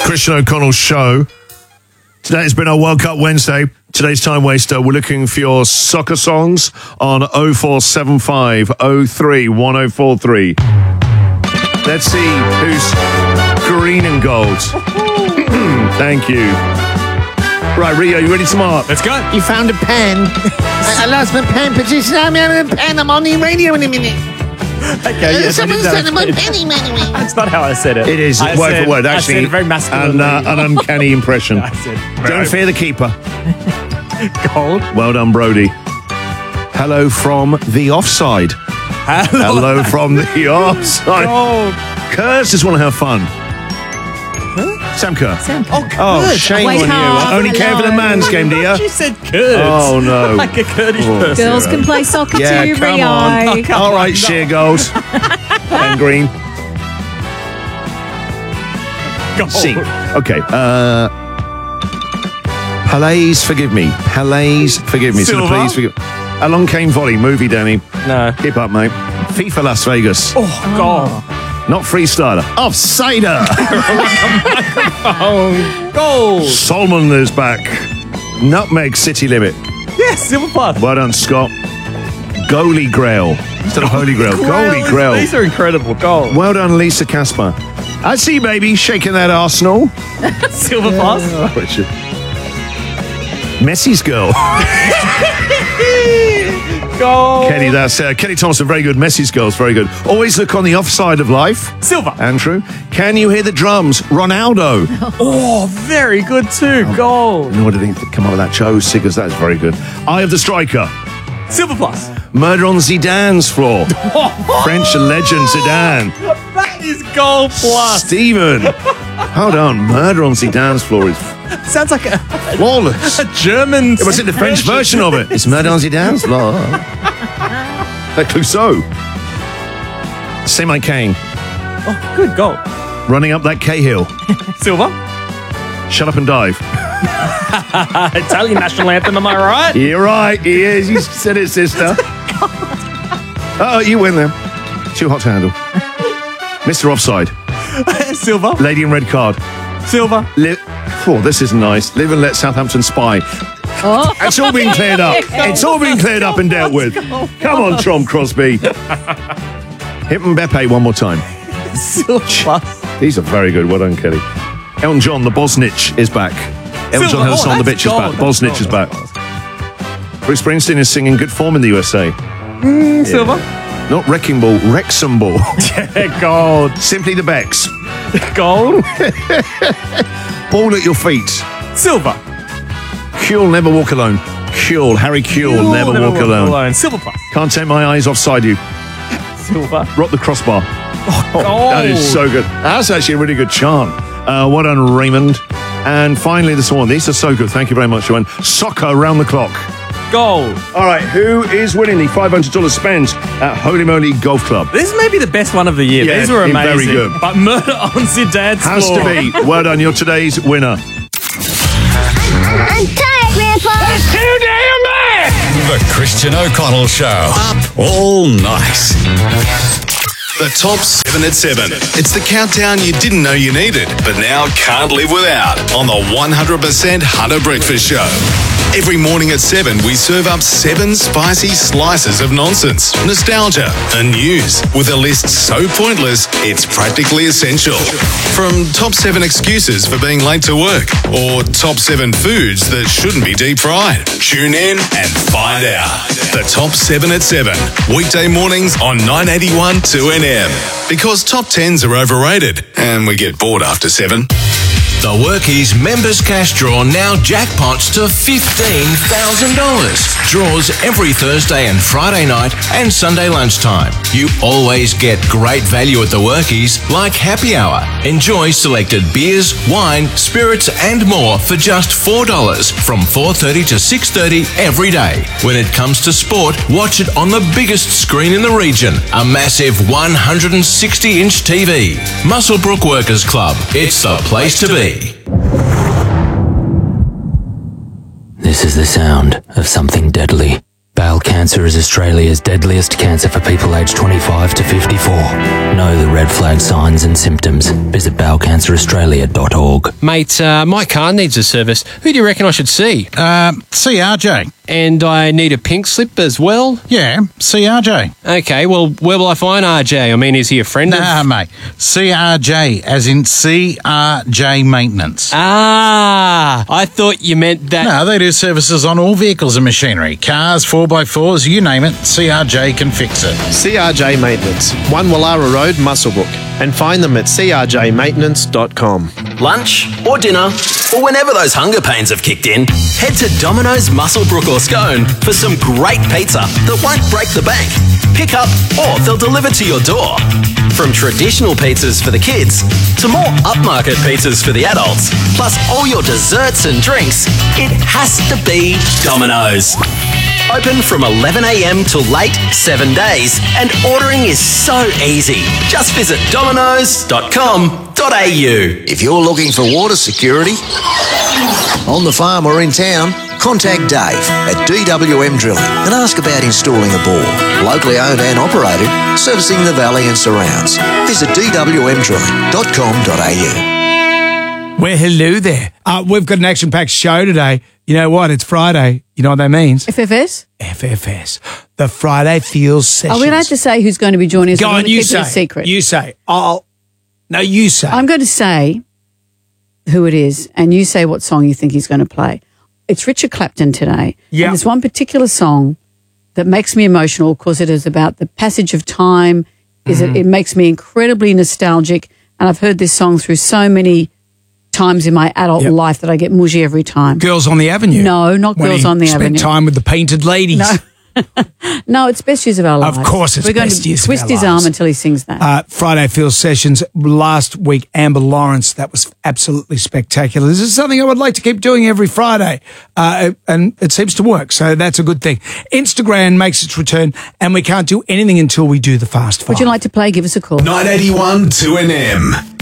Christian O'Connell Show. Today has been our World Cup Wednesday. Today's Time Waster. We're looking for your soccer songs on 0475 03 1043. Let's see who's green and gold. Thank you. Right, Rio, you ready to mark? Let's go. You found a pen. I lost my pen position. I'm having a pen. I'm on the radio in a minute. Okay, yes, Someone said my penny. That's not how I said it. It is, word for word, actually. I said it very masculine. An uncanny impression. I said Don't fear the keeper. gold. Well done, Brody. Hello from the offside. Hello from the offside. Gold. Kurz just want to have fun. Sam Kerr. Oh, shame Wake on you. up. I only care for the man's game, do you? You said Kurds. Oh, no. Like a Kurdish person. Girls can play soccer Yeah, too, come Rio. on. Oh, come All on, right, no. sheer goals. And green. Gold. C. Okay. Palais, forgive me. Palais, forgive me. So Silver. please forgive. Along Came Volley, movie, Danny. No. Keep up, mate. FIFA Las Vegas. Oh, gold. Not freestyler. Offsider. Oh, gold. Solomon is back. Nutmeg City Limit. Yes, silver plus. Well done, Scott. Goalie Grail. Instead of Holy Grail. Goalie Grail. These are incredible. Gold. Well done, Lisa Casper. I see you, baby, shaking that Arsenal. Silver plus. Richard. Messi's girl. Gold. Kenny, that's Kenny Thompson, very good. Messi's girl's very good. Always look on the offside of life. Silver. Andrew. Can you hear the drums? Ronaldo. Oh, very good too. Gold. No, what did he come up with that? Joe Siggers, that is very good. Eye of the Striker. Silver plus. Murder on Zidane's floor. French legend Zidane. That is gold plus. Stephen. Hold on. Murder on Zidane's floor is Sounds like a flawless. German. It was in the French version of it. It's Murder on Zidane's floor. That Clouseau. Semi-Kane. Oh, good gold. Running up that Cahill. Silver. Shut up and dive. Italian national anthem, am I right? You're right. He is. You said it, sister. Oh, you win then. Too hot to handle. Mr. Offside. Silver. Lady in red card. Silver. Oh, this is nice. Live and let Southampton spy. Oh. It's all been cleared up. It's all been cleared up and dealt with. Come on, Tom Crosby. Hit Mbappe one more time. Silver plus. These are very good. Well done, Kelly. Elton John, the Bosnich, is back. Elton John has a song, The Bitch is back. Bosnich is back. Bruce Springsteen is singing Good Form in the USA. Silver. Not Wrecking Ball, Wrexham Ball. Gold. Simply the Becks. Gold. Ball at your feet. Silver. Kuehl, Never Walk Alone. Kuehl, Harry Kuehl, Never Walk Alone. Silver plus. Can't take my eyes offside you. Silver. Rock the Crossbar. Gold. That is so good. That's actually a really good chant. Well done, Raymond. And finally, this one. These are so good. Thank you very much, Joanne. Soccer around the clock. Gold. All right, who is winning the $500 spent at Holy Moly Golf Club? This may be the best one of the year. Yeah, These were amazing. very good. But Murder on Zidane's Has floor. to be. Well done, you're today's winner. I'm tired, Grandpa. That's too damn bad! The Christian O'Connell Show. Up all night. The Top 7 at 7. It's the countdown you didn't know you needed, but now can't live without on the 100% Hunter Breakfast Show. Every morning at 7, we serve up 7 spicy slices of nonsense, nostalgia, and news with a list so pointless, it's practically essential. From top 7 excuses for being late to work, or top 7 foods that shouldn't be deep fried. Tune in and find out. The Top 7 at 7. Weekday mornings on 981 2NM. Because top 10s are overrated, and we get bored after 7. The Workies Members Cash Draw now jackpots to $15,000. Draws every Thursday and Friday night and Sunday lunchtime. You always get great value at the Workies, like happy hour. Enjoy selected beers, wine, spirits and more for just $4 from 4:30 to 6:30 every day. When it comes to sport, watch it on the biggest screen in the region, a massive 160-inch TV. Muswellbrook Workers Club. It's the place to be. This is the sound of something deadly. Bowel cancer is Australia's deadliest cancer for people aged 25 to 54. Know the red flag signs and symptoms. Visit bowelcanceraustralia.org. Mate, my car needs a service. Who do you reckon I should see? See RJ. And I need a pink slip as well? Yeah, see RJ. Okay, well, where will I find RJ? I mean, is he a friend Nah, of... mate. CRJ, as in CRJ Maintenance. Ah, I thought you meant that... No, they do services on all vehicles and machinery. Cars, 4x4s, you name it, CRJ can fix it. CRJ Maintenance, 1 Wallara Road, Muswellbrook. And find them at crjmaintenance.com. Lunch or dinner, or whenever those hunger pains have kicked in, head to Domino's, Muswellbrook or Scone for some great pizza that won't break the bank. Pick up or they'll deliver to your door. From traditional pizzas for the kids to more upmarket pizzas for the adults, plus all your desserts and drinks, it has to be Domino's. Open from 11 a.m. till late, 7 days, and ordering is so easy. Just visit domino's.com.au. If you're looking for water security, on the farm or in town, contact Dave at DWM Drilling and ask about installing a bore. Locally owned and operated, servicing the valley and surrounds. Visit dwmdrilling.com.au. Well, hello there. We've got an action-packed show today. You know what? It's Friday. You know what that means? FFS? FFS. The Friday Feels Sessions. Are we allowed to say who's going to be joining us? Go on, you keep it a say. secret. You say. No, you say. I'm going to say who it is, and you say what song you think he's going to play. It's Richard Clapton today. Yeah. And there's one particular song that makes me emotional because it is about the passage of time. It makes me incredibly nostalgic, and I've heard this song through so many times in my adult life that I get mushy every time. Girls on the Avenue. No, not when Girls on the Avenue. Spent time with the painted ladies. No. No, it's Best Years of Our Lives. Of course it's We're going Best to Years of twist Our his Lives. arm until he sings that. Friday Feels Sessions. Last week, Amber Lawrence. That was absolutely spectacular. This is something I would like to keep doing every Friday. And it seems to work. So that's a good thing. Instagram makes its return, and we can't do anything until we do the Fast Five. Would you like to play? Give us a call. 981 2NM.